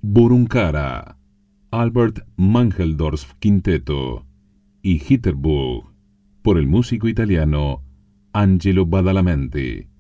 Buruncara, Albert Mangeldorf Quinteto y Jitterbug, por el músico italiano Angelo Badalamenti.